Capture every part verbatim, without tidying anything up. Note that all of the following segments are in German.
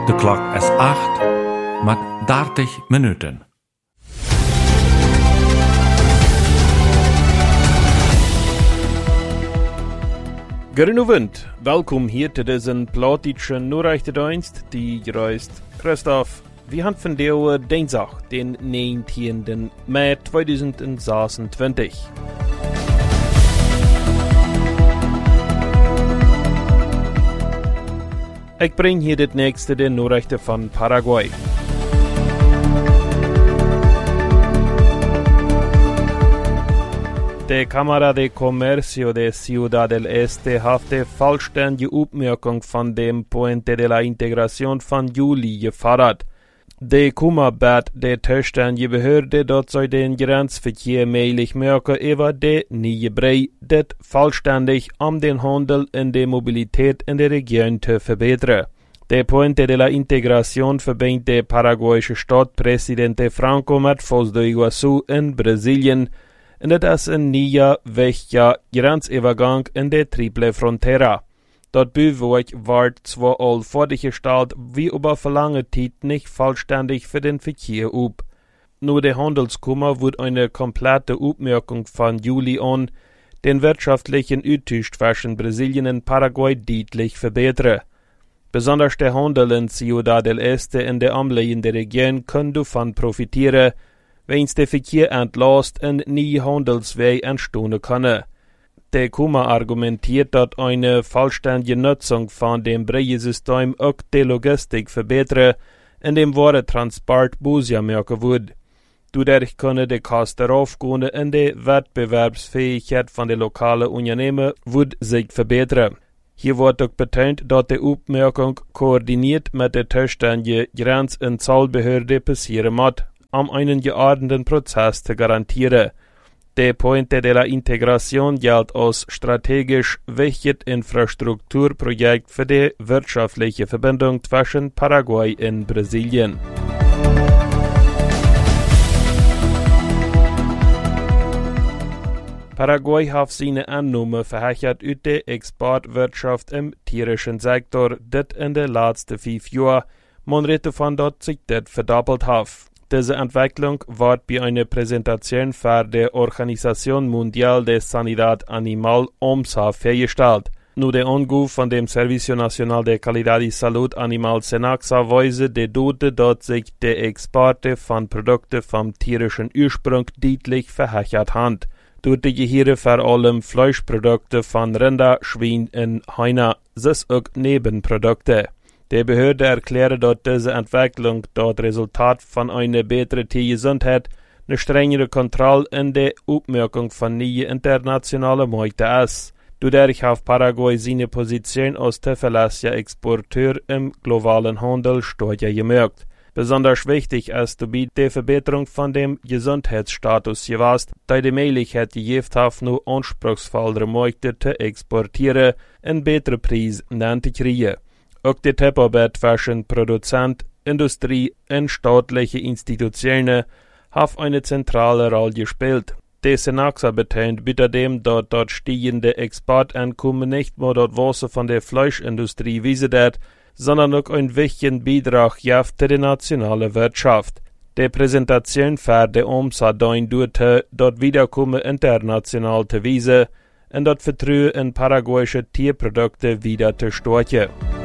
De klok is acht, met dertig minuten. Goedenavond, welkom hier te deze platische Nachrichtendienst, die reist Christoph. We gaan vandaag dinsdag, den negentiende mei tweeduizend zesentwintig. Ik breng hier dit nächste de Nachrichten van Paraguay. De Cámara de Comercio de Ciudad del Este heeft de vollständige opmerking van de Puente de la Integración van juli gefordert. De Kuma bat de zuständige Behörde dat zij den grensverkeer möglich maken over de nieuwe brei, dit vollständig om den handel en de mobiliteit in de region te verbeteren. De Puente de la Integración verbindt de Paraguayse stad Presidente Franco met Foz do Iguaçu in Brazilië, en dit is een nieuwe wichtige grensovergang in de Triple Frontera. Dat Bouwwerk wordt zwar al voorgesteld, wie über verlange tijd nicht vollständig für den Verkehr op. Nur der Handelskammer wird eine komplette Aufmerkung von Juli an den wirtschaftlichen Austausch zwischen Brasilien und Paraguay deutlich verbessern. Besonders der Handel in Ciudad del Este in der umliegenden Region kann davon profitieren, wenn der Verkehr entlastet und neue Handelswege entstehen können. Der Kuma argumentiert, dass eine vollständige Nutzung von dem Breiensystem auch die Logistik verbessern, indem Warentransport böser merken wird. Dadurch können die Kosten raufgehen und die Wettbewerbsfähigkeit von den lokalen Unternehmen wird sich verbessern. Hier wird auch betont, dass die Aufmerkung koordiniert mit der zuständigen Grenz- und Zollbehörde passieren muss, um einen geordneten Prozess zu garantieren. De Puente de la Integración gilt als strategisch wichtiges Infrastrukturprojekt für die wirtschaftliche Verbindung zwischen Paraguay und Brasilien. Paraguay hat seine Annahme verhechert aus der Exportwirtschaft im tierischen Sektor, das in den letzten fünf Jahren, man redet davon, dass sich das verdoppelt hat. Diese Entwicklung wird bei einer Präsentation für die Organisation Mundial de Sanidad Animal O M S A festgestellt. Nur der Anruf von dem Servicio Nacional de Calidad y Salud Animal SENACSA weise die Daten, dass sich die Exporte von Produkten vom tierischen Ursprung deutlich verhechert haben. Durch die Gehirne vor allem Fleischprodukte von Rinder, Schwein und Hühner, sind auch Nebenprodukte. Die Behörde erklärt, dass diese Entwicklung das Resultat von einer besseren Tiergesundheit, eine strengere Kontrolle und der Aufmerkung von neuen internationalen Märkten ist. Dadurch hat Paraguay seine Position als zuverlässiger Exporteur im globalen Handel stark gemerkt. Besonders wichtig ist dabei die Verbesserung von dem Gesundheitsstatus gewesen, da die Möglichkeit gegeben hat, nur anspruchsvollere Märkte zu exportieren und bessere Preise zu kriegen. Auch die Zusammenarbeit zwischen Produzent, Industrie und staatlichen Institutionen hat eine zentrale Rolle gespielt. Die SENACSA betont außerdem, dass das steigende Exporteinkommen nicht nur das Wasser von der Fleischindustrie wiesen, sondern auch einen wichtigen Beitrag gibt zu der nationalen Wirtschaft. Die Präsentation für die O M S A dient dazu, das Wiederkommen international zu wiesen und das Vertrauen in paraguayische Tierprodukte wieder zu stärken.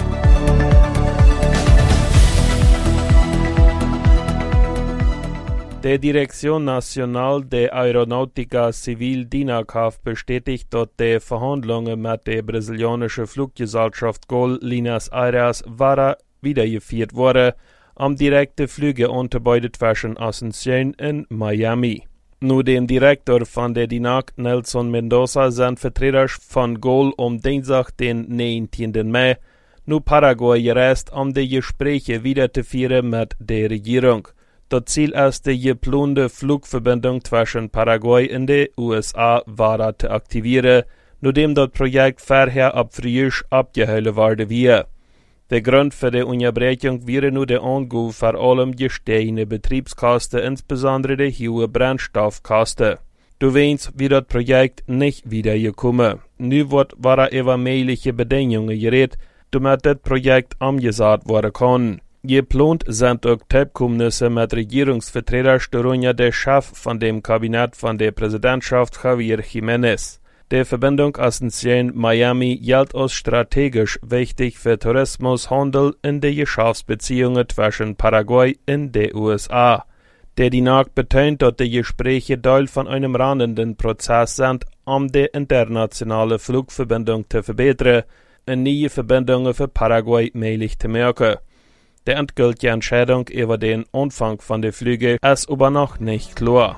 Die Dirección Nacional de Aeronáutica Civil D I N A C hat bestätigt, dass die Verhandlungen mit der brasilianischen Fluggesellschaft Gol Linhas Aéreas waren wiedergeführt worden, um direkte Flüge anzubieten zwischen Asunción und Miami. Nur dem Direktor von der D I N A C, Nelson Mendoza, sind Vertreter von Gol am Dienstag, den neunzehnten Mai, nur Paraguay gereist, um die Gespräche wiederzuführen mit der Regierung. Das Ziel ist, die geplante Flugverbindung zwischen Paraguay und den U S A weiter zu aktivieren, nachdem das Projekt vorher ab Frühjahr abgehalten worden war. Der Grund für die Unterbrechung wäre nur der Anruf vor allem gestiegene Betriebskosten, insbesondere die hohe Brennstoffkosten. Doweens wie das Projekt nicht wiedergekommen. Nu wird über mögliche Bedingungen geredet, damit das Projekt umgesetzt werden kann. Geplant sind auch Teilkommnisse mit Regierungsvertretern, darunter der Chef von dem Kabinett von der Präsidentschaft Javier Jiménez. Die Verbindung Asunción-Miami gilt als strategisch wichtig für Tourismus, Handel und die Geschäftsbeziehungen zwischen Paraguay und den U S A. Der Dienag betont, dass die Gespräche Teil von einem rahmenden Prozess sind, um die internationale Flugverbindung zu verbessern und neue Verbindungen für Paraguay möglich zu machen. Die endgültige Entscheidung über den Umfang von den Flügen ist aber noch nicht klar.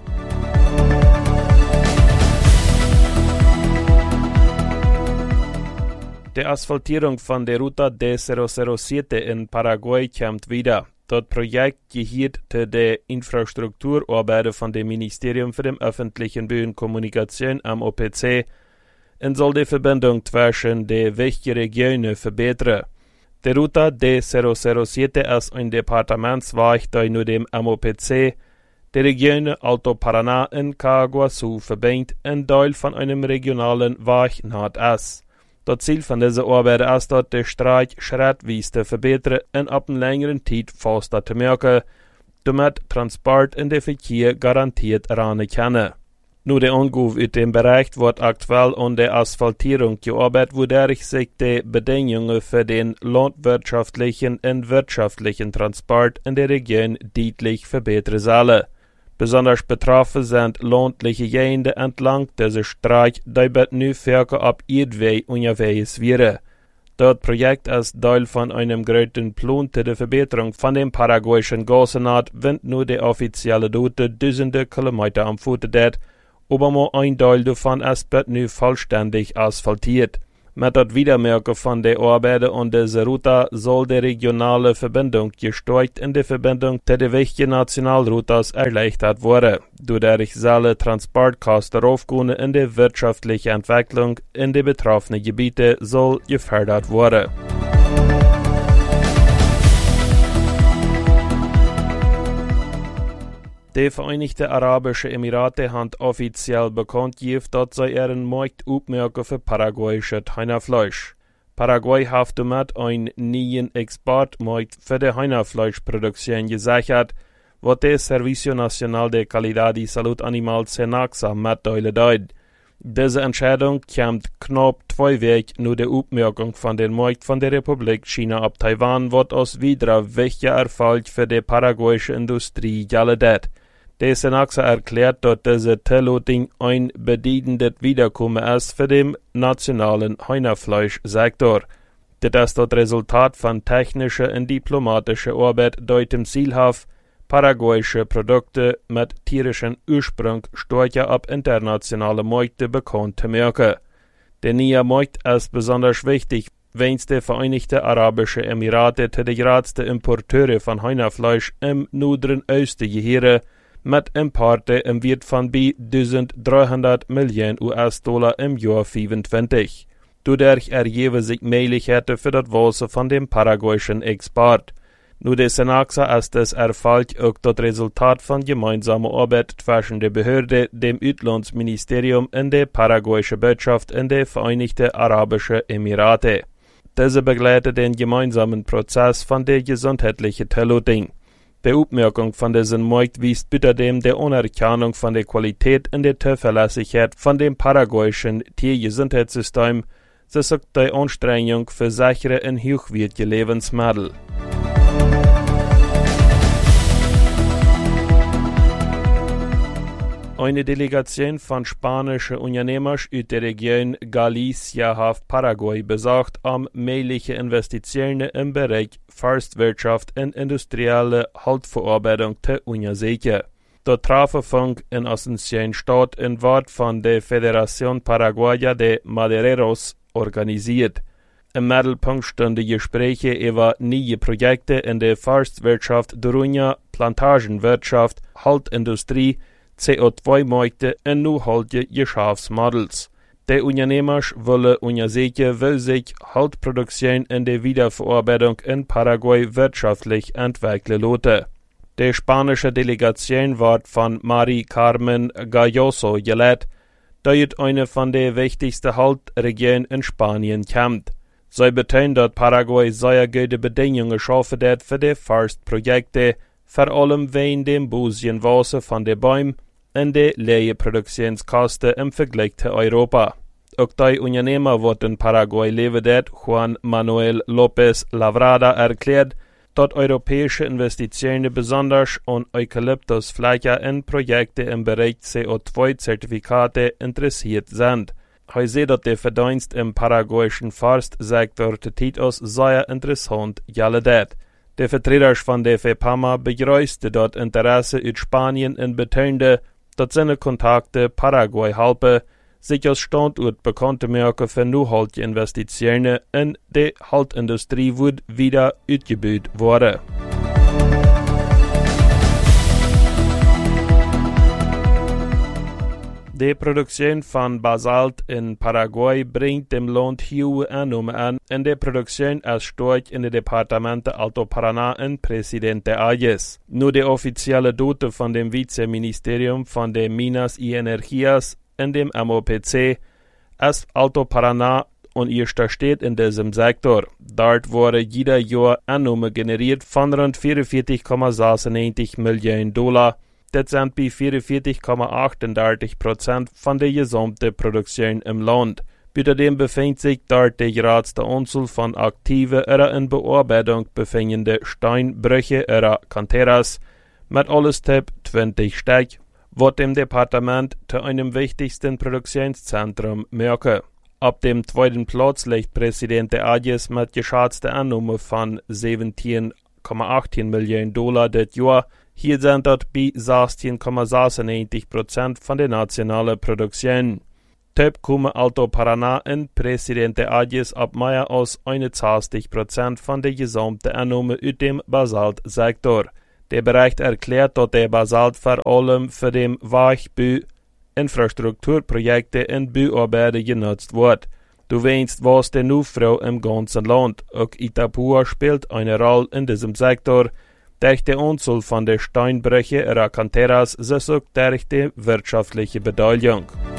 Die Asphaltierung von der Ruta D null null sieben in Paraguay kommt wieder. Das Projekt gehört zu den Infrastrukturarbeiten von dem Ministerium für den öffentlichen Bau und Kommunikation M O P C und soll die Verbindung zwischen den wichtigen Regionen verbessern. Die Ruta D null null sieben ist ein Departementsweg, der nur dem M O P C die Regionen Alto Paraná und Caguaçu verbindet und Teil von einem regionalen Weg ist. Das Ziel von dieser Arbeit ist, dass der Streik schrittweise zu verbessern und ab einer längeren Zeit faster zu machen, damit Transport in den Verkehr garantiert ran kann. Nur der Anruf in dem Bereich wird aktuell an der Asphaltierung gearbeitet, wodurch sich die Bedingungen für den landwirtschaftlichen und wirtschaftlichen Transport in der Region deutlich verbessern sollen. Besonders betroffen sind ländliche Gegenden entlang dieser Strecke, die bei nu Verkehr ab Erdweg unterwegs wären. Das Projekt ist Teil von einem größeren Plan zur der Verbesserung von dem paraguayischen Gasnetz, wenn nur die offizielle Route tausende Kilometer umfahren wird, aber nur ein Teil davon ist bei nu vollständig asphaltiert. Mit dem Wiedermerken von der Arbeiten an dieser Route soll die regionale Verbindung gestärkt in der Verbindung zu den wichtigen Nationalroutes erleichtert werden. Dadurch sollen Transportkosten raufgehen und die wirtschaftliche Entwicklung in den betroffenen Gebieten soll gefördert werden. Die Vereinigten Arabischen Emirate haben offiziell bekannt gegeben, dass sie ihren Markt aufmerken für paraguayisches Hühnerfleisch. Paraguay hat damit einen neuen Exportmarkt für die Hühnerfleischproduktion gesichert, was der Servicio Nacional de Calidad y Salud Animal SENACSA mitteilen hat. Diese Entscheidung kommt knapp zwei Wochen nach der Aufmerkung von dem Markt von der Republik China ab Taiwan, was als weiterer wichtiger Erfolg für die paraguayische Industrie gilt. Der SENACSA erklärt, dass diese Tilladung ein bedeutendes Wiederkommen ist für den nationalen Hühnerfleischsektor. Das ist das Resultat von technischer und diplomatischer Arbeit, die dem Ziel hat, paraguayische Produkte mit tierischem Ursprung stärker ab internationale Märkte bekannt zu machen. Der neue Markt ist besonders wichtig, wenn die Vereinigten Arabischen Emirate zu den größten Importeure von Hühnerfleisch im Norderen Osten gehören, mit Importen im Wert von bis eintausenddreihundert Millionen U S-Dollar im Jahr fünfundzwanzig. Dadurch ergeben sich Möglichkeiten für das Wachsen von dem paraguayischen Export. Nur der SENACSA ist das Erfolg auch das Resultat von gemeinsamer Arbeit zwischen der Behörde, dem Auslandsministerium und der paraguayischen Botschaft in den Vereinigten Arabischen Emirate. Diese begleitet den gemeinsamen Prozess von der gesundheitlichen Tilladung. Die Aufmerkung von diesem Markt weist außerdem der Anerkennung von der Qualität und der Zuverlässigkeit von dem paraguayischen Tiergesundheitssystem, das auch die Anstrengung für sichere und hochwertige Lebensmittel. Eine Delegation von spanischen Unternehmern aus der Region Galicia hat Paraguay besucht, um mögliche Investitionen im Bereich Forstwirtschaft und industrielle Holzverarbeitung zu untersuchen. Der Treffpunkt in Asunción Stadt in Wort von der Federación Paraguaya de Madereros organisiert. Im Mittelpunkt standen Gespräche über neue Projekte in der Forstwirtschaft, darunter Plantagenwirtschaft, Holzindustrie, C O zwei Märkte und nachhaltige Geschäftsmodels. Die Unternehmer wollen untersuchen, wie sich Holzproduktion in der Wiederverarbeitung in Paraguay wirtschaftlich entwickeln lässt. Die spanische Delegation wird von Mari Carmen Galloso geleitet, die eine von den wichtigsten Holzregionen in Spanien kommt. Sie betonen, dass Paraguay sehr gute Bedingungen geschaffen hat für die Forstprojekte, vor allem wegen dem busien Wasser von den Bäumen und der leie Produktionskosten im Vergleich zu Europa. Auch der Unternehmer, der in Paraguay lebt, Juan Manuel López Lavrada, erklärt, dass europäische Investitionen besonders an Eukalyptusflächen in Projekte im Bereich C O zwei Zertifikate interessiert sind. Er sieht, dass der Verdienst im paraguayischen Forstsektor Titos sehr interessant ist. Der Vertreter von der FEPAMA begrüßte dort Interesse aus Spanien und betonte, dass seine Kontakte Paraguay helfen, sich als Standort bekannt zu machen für nachhaltige Investitionen in die Haltindustrie wird wieder ausgebaut worden. Die Produktion von Basalt in Paraguay bringt dem Land hohe Einnahmen an und die Produktion ist stark in den Departementen Alto Paraná und Presidente Ayes. Nur die offizielle Daten von dem Vizeministerium von den Minas y Energías in dem M O P C ist Alto Paraná und erster steht in diesem Sektor. Dort wurde jeder Jahr Einnahmen generiert von rund vierundvierzig Komma sechsundneunzig Millionen Dollar. Das sind bei vierundvierzig Komma achtunddreißig Prozent von der gesamten Produktion im Land. Außerdem befindet sich dort die geradste Anzahl von aktiven oder in Bearbeitung befindenden Steinbrüche oder Canteras mit alles Tipp zwanzig Stück, was dem Departement zu einem wichtigsten Produktionszentrum macht. Ab dem zweiten Platz liegt Presidente Ayes mit geschätzter Einnahme von siebzehn Komma achtzehn Millionen Dollar das Jahr. Hier sind dort bei sechzehn Komma sechsundneunzig Prozent von der nationalen Produktion. Top kommen Alto Paraná und Presidente Ayes ab mehr als einundsechzig Prozent von der gesamten Einnahme aus dem Basaltsektor. Der Bericht erklärt, dass der Basalt vor allem für den Weichbau, Infrastrukturprojekte und Bauarbeiten genutzt wird. Du weißt, was der Nachfrage im ganzen Land. Auch Itapúa spielt eine Rolle in diesem Sektor. Durch die Anzahl von der Steinbrüche oder Canteras ist auch durch die wirtschaftliche Bedeutung.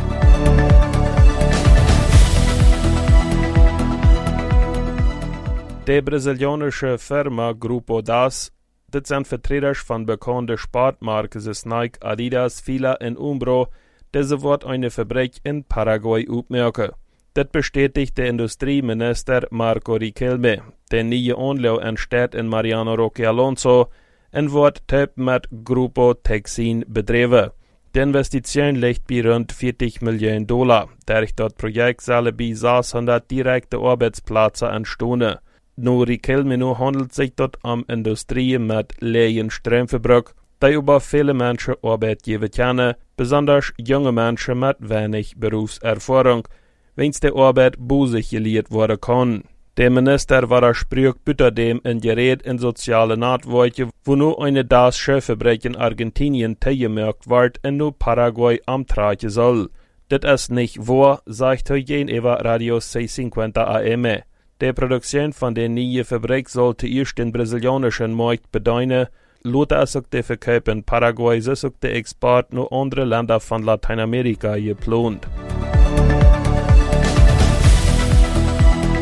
Die brasilianische Firma Grupo Das, das sind Vertreter von bekannten Sportmarken wie Nike, Adidas, Fila und Umbro, diese wird eine Fabrik in Paraguay aufmachen. Das bestätigt der Industrieminister Marco Riquelme. Der neue Anlauf entsteht in Mariano Roque Alonso und wird Typ mit Grupo Texin betrieben. Die Investition liegt bei rund vierzig Millionen Dollar. Durch das Projekt sollen bei sechshundert direkte Arbeitsplätze entstehen. Nur Riquelme handelt sich dort um Industrie mit leeren Stromverbrauch, die über viele Menschen Arbeit geben können, besonders junge Menschen mit wenig Berufserfahrung, wenn die Arbeit busig gelehrt werden kann. Der Minister war sprüht außerdem in Gerät in soziale Notweiche, wo nur eine das Schiffefabrik in Argentinien teilgemerkt wird und nur Paraguay amtragen soll. Das ist nicht wahr, sagt er gegenüber Radio seiscientos fünfzig A M. Die Produktion von der neuen Fabrik sollte erst den brasilianischen Markt bedeuten, laut es auch der Verkauf in Paraguay, ist auch der Export nur andere Länder von Lateinamerika geplant.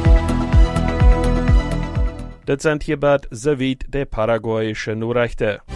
Das sind hierbei soweit die paraguayischen Nachrichten.